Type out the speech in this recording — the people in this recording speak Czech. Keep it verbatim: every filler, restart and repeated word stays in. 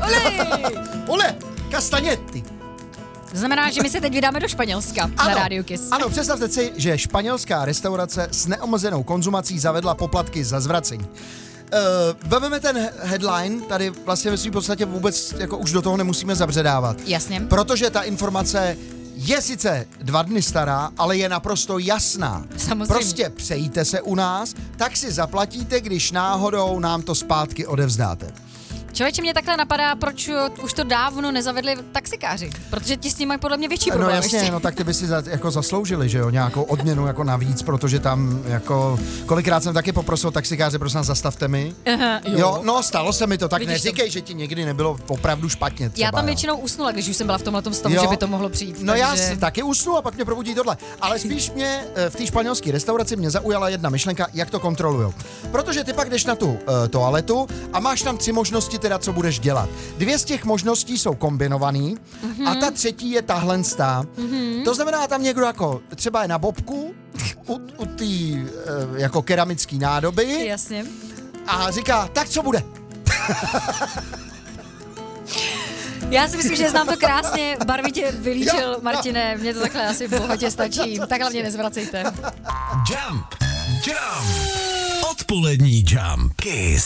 Oli! Ole, kastaněty. To znamená, že my se teď vydáme do Španělska Ano, na Radio Kiss. ano, představte si, že španělská restaurace s neomezenou konzumací zavedla poplatky za zvracení. Uh, vezmeme ten headline, tady vlastně ve svým podstatě vůbec jako už do toho nemusíme zabředávat. Jasně. Protože ta informace je sice dva dny stará, ale je naprosto jasná. Samozřejmě. Prostě přejíte se u nás, tak si zaplatíte, když náhodou nám to zpátky odevzdáte. Člověče, mě takhle napadá, proč už to dávno nezavedli taxikáři, protože ti s ním mají podle mě větší problém. No jasně, ještě. no tak ty by si za, jako zasloužili, že jo, nějakou odměnu jako navíc, protože tam jako, kolikrát jsem taky poprosil taxikáře, prosím nás, zastavte mi. Aha, jo. jo. No, stalo se mi to, tak Vidíš neříkej, to. že ti někdy nebylo opravdu špatně třeba. Já tam jo. většinou usnula, když už jsem byla v tomhletom stavu, Jo. že by to mohlo přijít. No já takže... si taky usnu a pak mě probudí tohle. Ale spíš mě eh, v té španělské restauraci mě zaujala jedna myšlenka, jak to kontrolujou. Protože ty pak jdeš na tu uh, toaletu a máš tam tři možnosti teda, co budeš dělat. Dvě z těch možností jsou kombinovaný mm-hmm. a ta třetí je tahle stá. Mm-hmm. To znamená, tam někdo jako třeba je na bobku u, u té uh, jako keramické nádoby Jasně. a říká, tak co bude? Já si myslím, že znám to krásně, barvitě vylíčil, Jo, Martine, mně to takhle asi v bohatě stačí, tak hlavně nezvracejte. Jump, jump, odpolední Jump, Kiss.